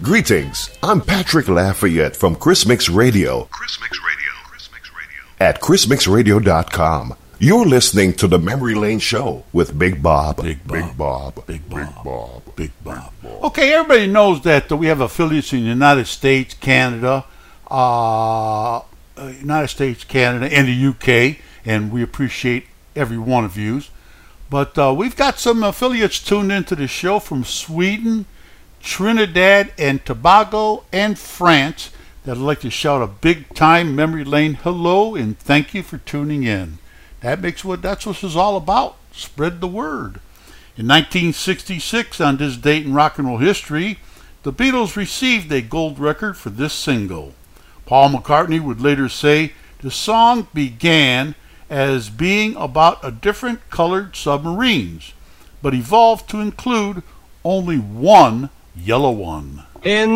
Greetings, I'm Patrick Lafayette from Chris Mix Radio. At chrismixradio.com. You're listening to the Memory Lane Show with Big Bob. Big Bob. Okay, everybody knows that we have affiliates in the United States, Canada, and the UK, and we appreciate every one of you. But we've got some affiliates tuned into the show from Sweden, Trinidad and Tobago, and France that I'd like to shout a big-time Memory Lane hello and thank you for tuning in. That's what this is all about. Spread the word. In 1966, on this date in rock and roll history, the Beatles received a gold record for this single. Paul McCartney would later say the song began as being about a different colored submarines, but evolved to include only one yellow one. In